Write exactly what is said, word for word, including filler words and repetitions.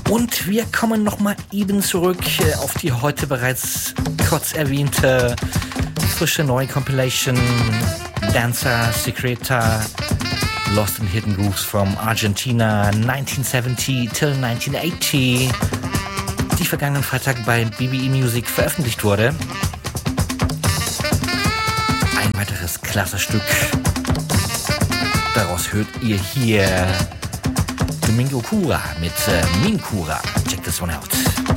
Und wir kommen nochmal eben zurück auf die heute bereits kurz erwähnte frische neue Compilation Danza Secreta Lost in Hidden Grooves from Argentina nineteen seventy till nineteen eighty, die vergangenen Freitag bei B B E Music veröffentlicht wurde. Ein weiteres klasse Stück. Daraus hört ihr hier Domingo Cura mit äh, Min Cura. Check this one out.